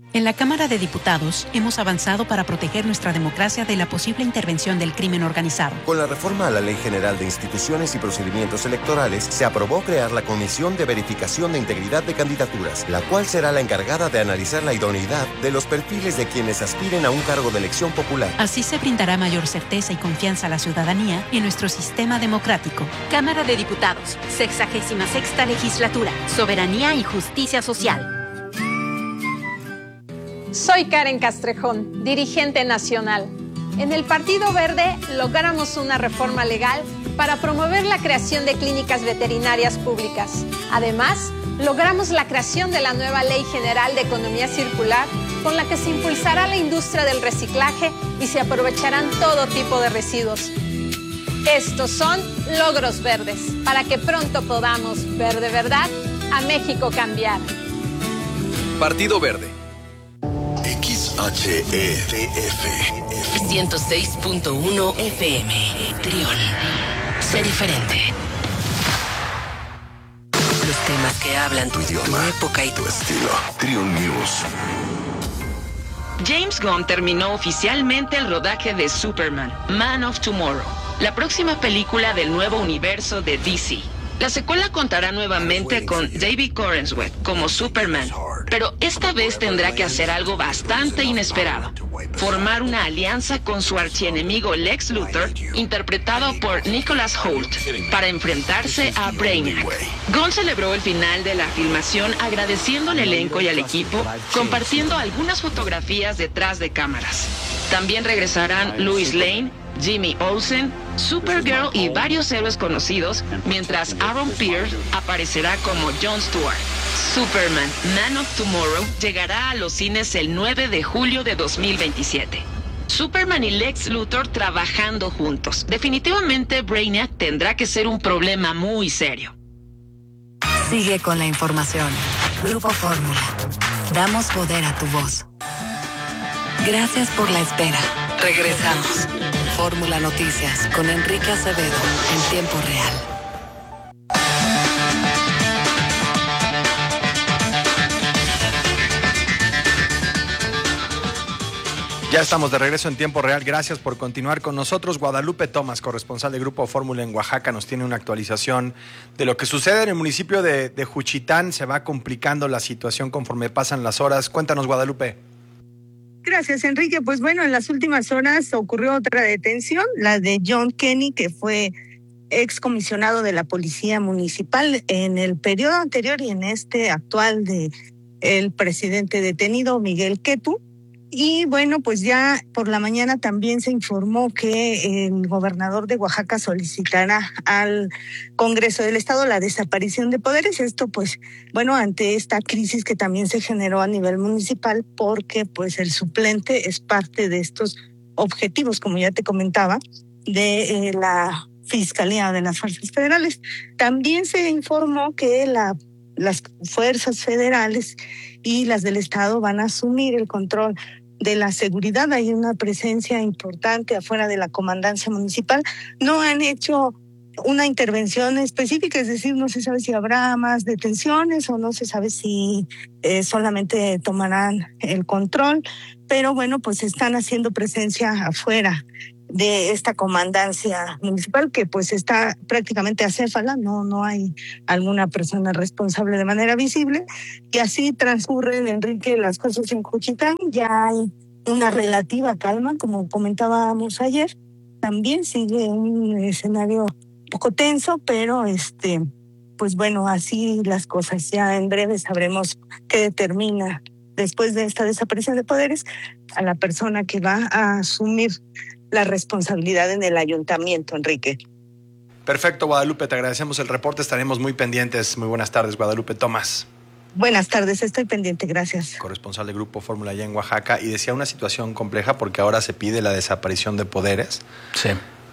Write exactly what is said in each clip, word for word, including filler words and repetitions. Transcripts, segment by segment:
En la Cámara de Diputados hemos avanzado para proteger nuestra democracia de la posible intervención del crimen organizado. Con la reforma a la Ley General de Instituciones y Procedimientos Electorales, se aprobó crear la Comisión de Verificación de Integridad de Candidaturas, la cual será la encargada de analizar la idoneidad de los perfiles de quienes aspiren a un cargo de elección popular. Así se brindará mayor certeza y confianza a la ciudadanía en nuestro sistema democrático. Cámara de Diputados, sexagésima sexta legislatura, soberanía y justicia social. Soy Karen Castrejón, dirigente nacional. En el Partido Verde logramos una reforma legal para promover la creación de clínicas veterinarias públicas. Además, logramos la creación de la nueva Ley General de Economía Circular, con la que se impulsará la industria del reciclaje y se aprovecharán todo tipo de residuos. Estos son logros verdes, para que pronto podamos ver de verdad a México cambiar. Partido Verde. X H E D F ciento seis punto uno F M. Trión. Sé diferente. Los temas que hablan tu idioma, tu época y tu estilo. Trión News. James Gunn terminó oficialmente el rodaje de Superman, Man of Tomorrow, la próxima película del nuevo universo de D C. La secuela contará nuevamente con David Corenswet como Superman, pero esta vez tendrá que hacer algo bastante inesperado: formar una alianza con su archienemigo Lex Luthor, interpretado por Nicholas Hoult, para enfrentarse a Brainiac. Gunn celebró el final de la filmación agradeciendo al elenco y al equipo, compartiendo algunas fotografías detrás de cámaras. También regresarán Lois Lane, Jimmy Olsen, Supergirl y varios héroes conocidos, mientras Aaron Pierce aparecerá como Jon Stewart. Superman, Man of Tomorrow llegará a los cines el nueve de julio de dos mil veintisiete. Superman y Lex Luthor trabajando juntos. Definitivamente Brainiac tendrá que ser un problema muy serio. Sigue con la información. Grupo Fórmula. Damos poder a tu voz. Gracias por la espera. Regresamos. Fórmula Noticias con Enrique Acevedo en tiempo real. Ya estamos de regreso en tiempo real. Gracias por continuar con nosotros. Guadalupe Tomás, corresponsal de Grupo Fórmula en Oaxaca, nos tiene una actualización de lo que sucede en el municipio de, de Juchitán. Se va complicando la situación conforme pasan las horas. Cuéntanos, Guadalupe. Gracias, Enrique. Pues bueno, en las últimas horas ocurrió otra detención, la de John Kenny, que fue excomisionado de la Policía Municipal en el periodo anterior y en este actual de el presidente detenido, Miguel Quetu. Y bueno, pues ya por la mañana también se informó que el gobernador de Oaxaca solicitará al Congreso del Estado la desaparición de poderes. Esto pues, bueno, ante esta crisis que también se generó a nivel municipal, porque pues el suplente es parte de estos objetivos, como ya te comentaba, de eh, la Fiscalía de las Fuerzas Federales. También se informó que la, las fuerzas federales y las del Estado van a asumir el control de la seguridad. Hay una presencia importante afuera de la comandancia municipal. No han hecho una intervención específica, es decir, no se sabe si habrá más detenciones o no se sabe si eh, solamente tomarán el control, pero bueno, pues están haciendo presencia afuera de esta comandancia municipal, que pues está prácticamente acéfala, no, no hay alguna persona responsable de manera visible, y así transcurren, Enrique, las cosas en Juchitán. Ya hay una relativa calma, como comentábamos ayer. También sigue un escenario un poco tenso, pero este, pues bueno, así las cosas. Ya en breve sabremos qué determina, después de esta desaparición de poderes, a la persona que va a asumir la responsabilidad en el ayuntamiento, Enrique. Perfecto, Guadalupe, te agradecemos el reporte, estaremos muy pendientes. Muy buenas tardes, Guadalupe Tomás. Buenas tardes, estoy pendiente, gracias. Corresponsal de Grupo Fórmula allá en Oaxaca, y decía una situación compleja porque ahora se pide la desaparición de poderes. Sí.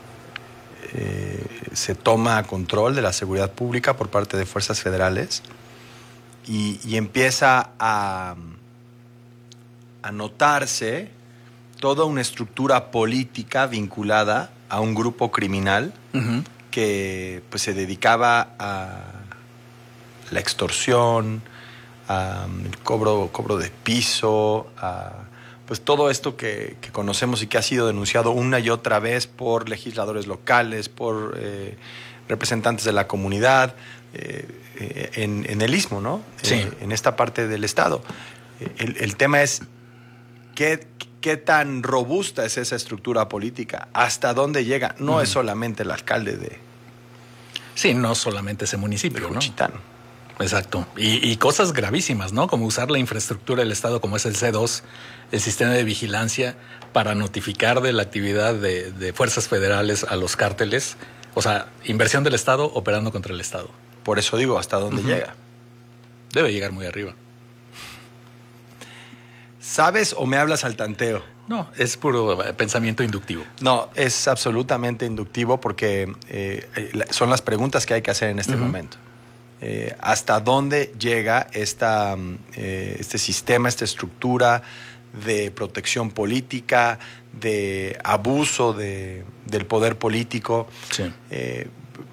Eh, se toma control de la seguridad pública por parte de fuerzas federales y, y empieza a, a notarse toda una estructura política vinculada a un grupo criminal uh-huh. que pues se dedicaba a la extorsión, a um, el cobro, cobro de piso, a pues todo esto que, que conocemos y que ha sido denunciado una y otra vez por legisladores locales, por eh, representantes de la comunidad, eh, eh, en, en el Istmo, ¿no? Sí. Eh, en esta parte del Estado. El, el tema es qué, qué tan robusta es esa estructura política, hasta dónde llega. No uh-huh. es solamente el alcalde de... Sí, no solamente ese municipio, de Juchitán, ¿no? Exacto. Y, y cosas gravísimas, ¿no? Como usar la infraestructura del Estado, como es el C dos, el sistema de vigilancia, para notificar de la actividad de, de fuerzas federales a los cárteles. O sea, inversión del Estado operando contra el Estado. Por eso digo, ¿hasta dónde uh-huh. llega? Debe llegar muy arriba. ¿Sabes o me hablas al tanteo? No, es puro pensamiento inductivo. No, es absolutamente inductivo porque eh, son las preguntas que hay que hacer en este uh-huh. momento. Eh, ¿Hasta dónde llega esta, eh, este sistema, esta estructura de protección política, de abuso de, del poder político? Sí. Eh,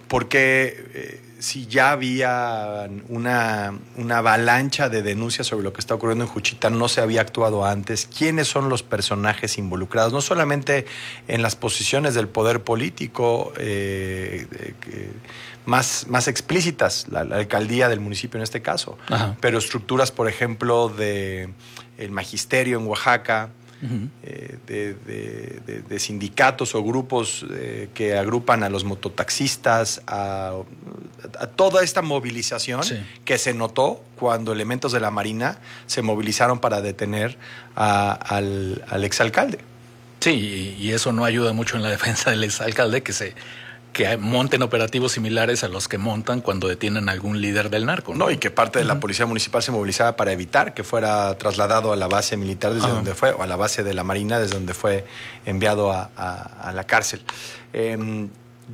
porque eh, si ya había una, una avalancha de denuncias sobre lo que está ocurriendo en Juchitán, no se había actuado antes. ¿Quiénes son los personajes involucrados? No solamente en las posiciones del poder político, eh, eh, Más, más explícitas, la, la alcaldía del municipio en este caso, Ajá. pero estructuras, por ejemplo, de el magisterio en Oaxaca, uh-huh. eh, de, de, de, de sindicatos o grupos eh, que agrupan a los mototaxistas, a, a toda esta movilización sí. que se notó cuando elementos de la Marina se movilizaron para detener a, al, al exalcalde. Sí, y, y eso no ayuda mucho en la defensa del exalcalde, que se... que monten operativos similares a los que montan cuando detienen a algún líder del narco. No, no y que parte de la policía municipal se movilizaba para evitar que fuera trasladado a la base militar desde Ajá. donde fue, o a la base de la Marina desde donde fue enviado a, a, a la cárcel. Eh,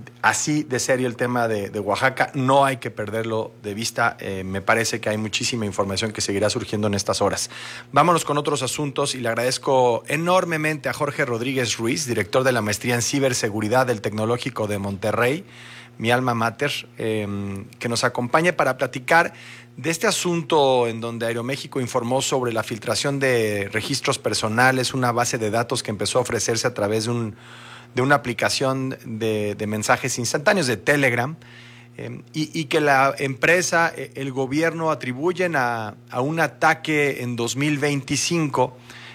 así de serio el tema de, de Oaxaca, no hay que perderlo de vista. Eh, me parece que hay muchísima información que seguirá surgiendo en estas horas. Vámonos con otros asuntos y le agradezco enormemente a Jorge Rodríguez Ruiz, director de la maestría en ciberseguridad del Tecnológico de Monterrey, mi alma mater, eh, que nos acompañe para platicar de este asunto en donde Aeroméxico informó sobre la filtración de registros personales, una base de datos que empezó a ofrecerse a través de un de una aplicación de, de mensajes instantáneos de Telegram, eh, y, y que la empresa, el gobierno atribuyen a, a un ataque en dos mil veinticinco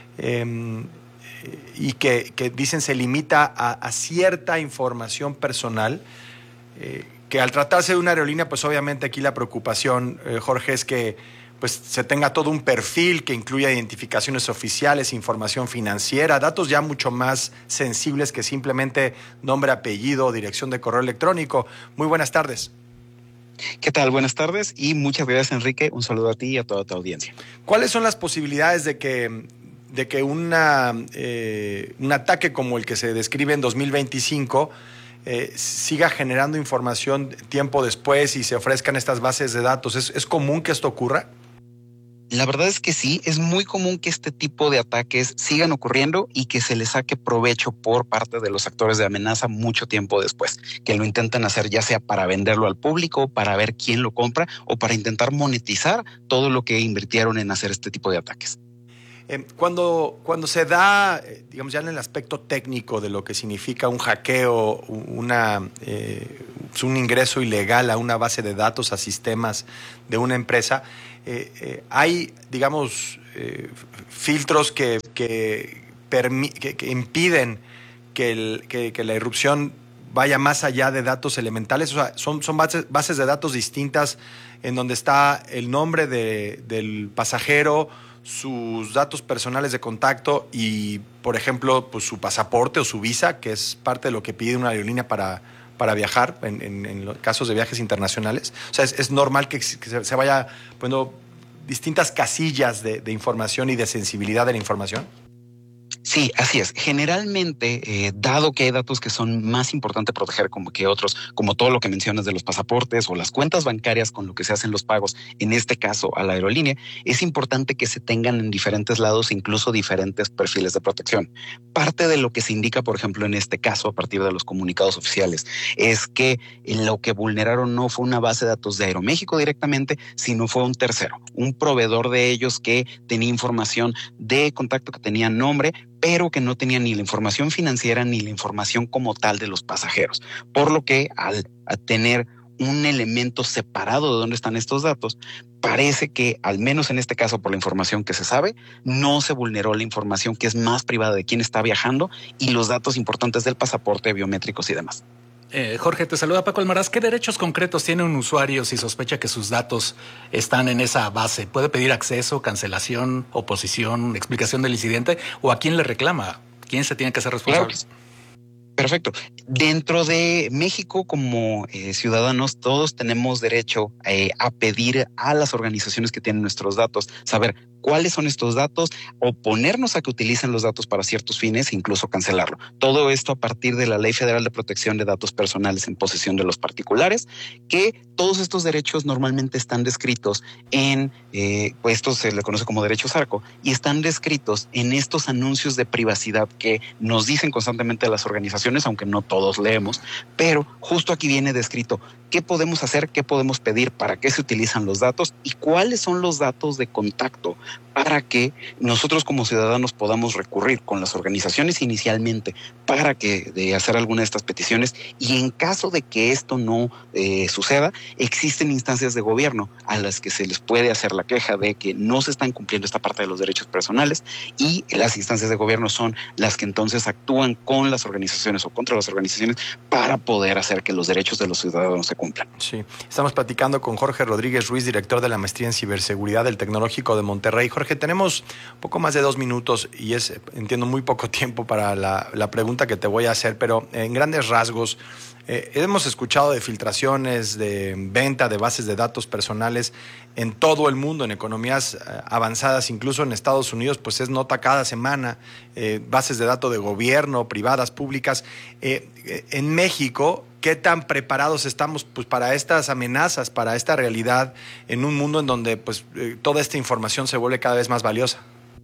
eh, y que, que dicen se limita a, a cierta información personal, eh, que al tratarse de una aerolínea, pues obviamente aquí la preocupación, eh, Jorge, es que pues se tenga todo un perfil que incluya identificaciones oficiales, información financiera, datos ya mucho más sensibles que simplemente nombre, apellido, dirección de correo electrónico. Muy buenas tardes. ¿Qué tal? Buenas tardes y muchas gracias, Enrique. Un saludo a ti y a toda tu audiencia. ¿Cuáles son las posibilidades de que, de que una, eh, un ataque como el que se describe en dos mil veinticinco eh, siga generando información tiempo después y se ofrezcan estas bases de datos? ¿Es, es común que esto ocurra? La verdad es que sí, es muy común que este tipo de ataques sigan ocurriendo y que se les saque provecho por parte de los actores de amenaza mucho tiempo después, que lo intentan hacer ya sea para venderlo al público, para ver quién lo compra o para intentar monetizar todo lo que invirtieron en hacer este tipo de ataques. Eh, cuando, cuando se da, eh, digamos ya en el aspecto técnico de lo que significa un hackeo, una, eh, un ingreso ilegal a una base de datos, a sistemas de una empresa, eh, eh, hay, digamos, eh, filtros que, que, permi- que, que impiden que, el, que, que la irrupción vaya más allá de datos elementales. O sea, son, son bases, bases de datos distintas en donde está el nombre de, del pasajero, sus datos personales de contacto y, por ejemplo, pues su pasaporte o su visa, que es parte de lo que pide una aerolínea para, para viajar en, en, en los casos de viajes internacionales. O sea, es, es normal que, que se, se vaya poniendo distintas casillas de, de información y de sensibilidad de la información. Sí, así es. Generalmente, eh, dado que hay datos que son más importantes proteger como que otros, como todo lo que mencionas de los pasaportes o las cuentas bancarias con lo que se hacen los pagos, en este caso a la aerolínea, es importante que se tengan en diferentes lados, incluso diferentes perfiles de protección. Parte de lo que se indica, por ejemplo, en este caso, a partir de los comunicados oficiales, es que lo que vulneraron no fue una base de datos de Aeroméxico directamente, sino fue un tercero, un proveedor de ellos que tenía información de contacto, que tenía nombre, pero que no tenía ni la información financiera ni la información como tal de los pasajeros. Por lo que al tener un elemento separado de dónde están estos datos, parece que, al menos en este caso por la información que se sabe, no se vulneró la información que es más privada de quién está viajando y los datos importantes del pasaporte, biométricos y demás. Eh, Jorge, te saluda Paco Almaraz. ¿Qué derechos concretos tiene un usuario si sospecha que sus datos están en esa base? ¿Puede pedir acceso, cancelación, oposición, explicación del incidente? ¿O a quién le reclama? ¿Quién se tiene que hacer responsable? Claro. Perfecto. Dentro de México, como eh, ciudadanos, todos tenemos derecho eh, a pedir a las organizaciones que tienen nuestros datos, saber cuáles son estos datos, oponernos a que utilicen los datos para ciertos fines e incluso cancelarlo. Todo esto a partir de la Ley Federal de Protección de Datos Personales en posesión de los particulares, que todos estos derechos normalmente están descritos en, eh, pues esto se le conoce como derechos ARCO, y están descritos en estos anuncios de privacidad que nos dicen constantemente las organizaciones, aunque no todos leemos, pero justo aquí viene descrito qué podemos hacer, qué podemos pedir, para qué se utilizan los datos y cuáles son los datos de contacto para que nosotros como ciudadanos podamos recurrir con las organizaciones inicialmente para que de hacer alguna de estas peticiones, y en caso de que esto no eh, suceda, existen instancias de gobierno a las que se les puede hacer la queja de que no se están cumpliendo esta parte de los derechos personales, y las instancias de gobierno son las que entonces actúan con las organizaciones o contra las organizaciones para poder hacer que los derechos de los ciudadanos se cumplan. Sí, estamos platicando con Jorge Rodríguez Ruiz, director de la Maestría en Ciberseguridad del Tecnológico de Monterrey. Jorge, tenemos poco más de dos minutos y es, entiendo, muy poco tiempo para la, la pregunta que te voy a hacer, pero en grandes rasgos, eh, hemos escuchado de filtraciones, de venta de bases de datos personales en todo el mundo, en economías eh, avanzadas, incluso en Estados Unidos, pues es nota cada semana, eh, bases de datos de gobierno, privadas, públicas. Eh, eh, en México, ¿qué tan preparados estamos pues, para estas amenazas, para esta realidad en un mundo en donde pues, eh, toda esta información se vuelve cada vez más valiosa?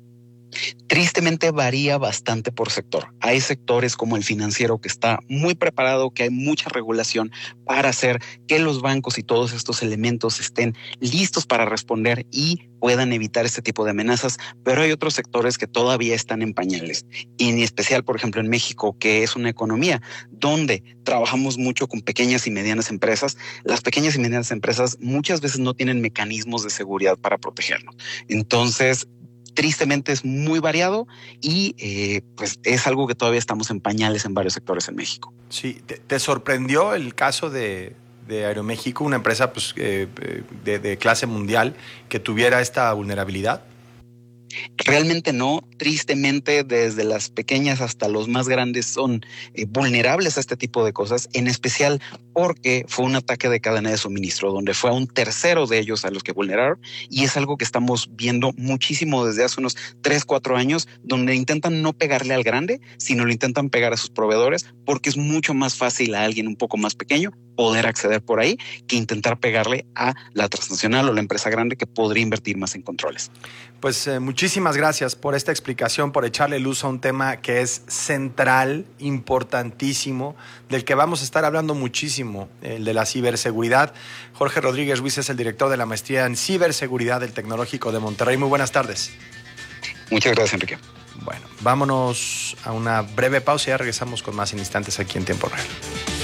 Tristemente varía bastante por sector. Hay sectores como el financiero que está muy preparado, que hay mucha regulación para hacer que los bancos y todos estos elementos estén listos para responder y puedan evitar este tipo de amenazas, pero hay otros sectores que todavía están en pañales. Y en especial, por ejemplo, en México, que es una economía donde trabajamos mucho con pequeñas y medianas empresas. Las pequeñas y medianas empresas muchas veces no tienen mecanismos de seguridad para protegernos. Entonces, tristemente es muy variado y eh, pues es algo que todavía estamos en pañales en varios sectores en México. Sí, ¿te, te sorprendió el caso de, de Aeroméxico, una empresa pues, eh, de, de clase mundial, que tuviera esta vulnerabilidad? Realmente no. Tristemente, desde las pequeñas hasta los más grandes son eh, vulnerables a este tipo de cosas, en especial porque fue un ataque de cadena de suministro, donde fue a un tercero de ellos a los que vulneraron, y es algo que estamos viendo muchísimo desde hace unos tres, cuatro años, donde intentan no pegarle al grande, sino lo intentan pegar a sus proveedores, porque es mucho más fácil a alguien un poco más pequeño poder acceder por ahí que intentar pegarle a la transnacional o la empresa grande que podría invertir más en controles. Pues eh, muchísimas gracias por esta explicación, por echarle luz a un tema que es central, importantísimo, del que vamos a estar hablando muchísimo, el de la ciberseguridad. Jorge Rodríguez Ruiz es el director de la Maestría en Ciberseguridad del Tecnológico de Monterrey. Muy buenas tardes. Muchas gracias, Enrique. Bueno, vámonos a una breve pausa y ya regresamos con más en instantes aquí en Tiempo Real.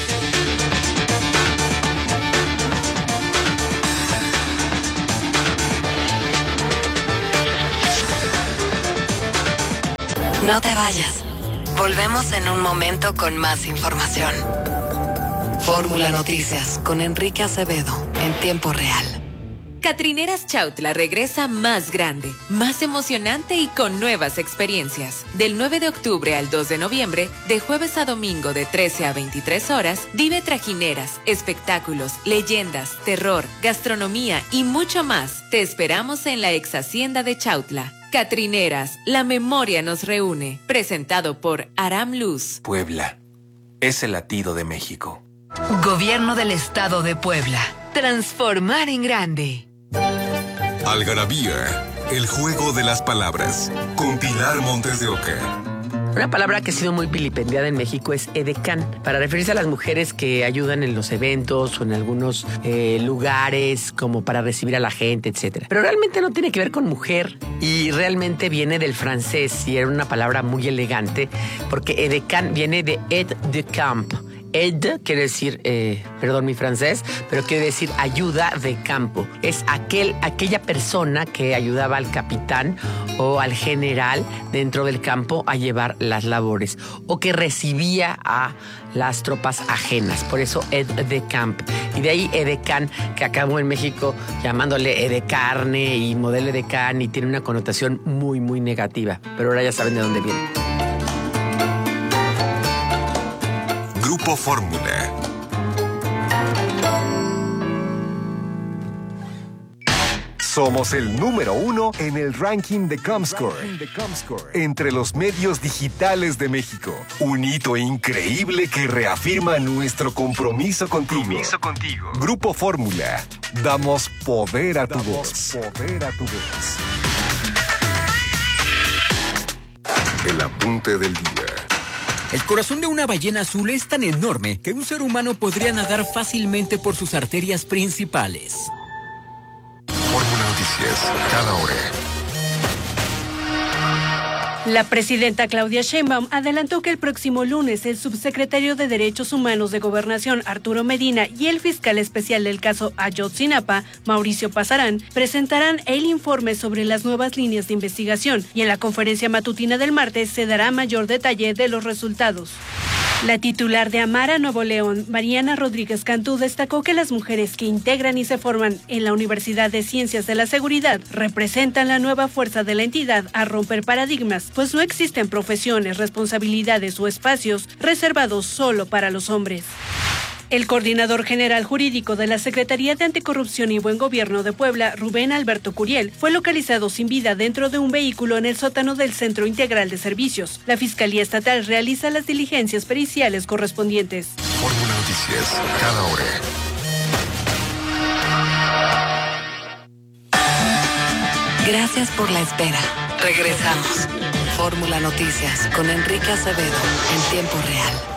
No te vayas. Volvemos en un momento con más información. Fórmula Noticias con Enrique Acevedo en Tiempo Real. Catrineras Chautla regresa más grande, más emocionante y con nuevas experiencias. Del nueve de octubre al dos de noviembre, de jueves a domingo de trece a veintitrés horas, vive trajineras, espectáculos, leyendas, terror, gastronomía y mucho más. Te esperamos en la ex hacienda de Chautla. Catrineras, la memoria nos reúne. Presentado por Aram Luz. Puebla es el latido de México. Gobierno del Estado de Puebla. Transformar en grande. Algarabía, el juego de las palabras. Con Pilar Montes de Oca. Una palabra que ha sido muy vilipendiada en México es edecán, para referirse a las mujeres que ayudan en los eventos o en algunos eh, lugares como para recibir a la gente, etcétera. Pero realmente no tiene que ver con mujer y realmente viene del francés y era una palabra muy elegante porque edecán viene de aide de camp. Aide quiere decir, eh, perdón mi francés, pero quiere decir ayuda de campo. Es aquel, aquella persona que ayudaba al capitán o al general dentro del campo a llevar las labores o que recibía a las tropas ajenas. Por eso aide de camp. Y de ahí edecán, que acabó en México llamándole edecarne y modelo edecán y tiene una connotación muy, muy negativa. Pero ahora ya saben de dónde viene. Grupo Fórmula. Somos el número uno en el ranking de Comscore, entre los medios digitales de México. Un hito increíble que reafirma nuestro compromiso contigo. Compromiso contigo. Grupo Fórmula. Damos poder a tu voz. Poder a tu voz. El apunte del día. El corazón de una ballena azul es tan enorme que un ser humano podría nadar fácilmente por sus arterias principales. Fórmula Noticias, cada hora. La presidenta Claudia Sheinbaum adelantó que el próximo lunes el subsecretario de Derechos Humanos de Gobernación, Arturo Medina, y el fiscal especial del caso Ayotzinapa, Mauricio Pasarán, presentarán el informe sobre las nuevas líneas de investigación y en la conferencia matutina del martes se dará mayor detalle de los resultados. La titular de Amara Nuevo León, Mariana Rodríguez Cantú, destacó que las mujeres que integran y se forman en la Universidad de Ciencias de la Seguridad representan la nueva fuerza de la entidad a romper paradigmas, pues no existen profesiones, responsabilidades o espacios reservados solo para los hombres. El coordinador general jurídico de la Secretaría de Anticorrupción y Buen Gobierno de Puebla, Rubén Alberto Curiel, fue localizado sin vida dentro de un vehículo en el sótano del Centro Integral de Servicios. La Fiscalía Estatal realiza las diligencias periciales correspondientes. Fórmula Noticias, cada hora. Gracias por la espera. Regresamos. Fórmula Noticias con Enrique Acevedo en tiempo real.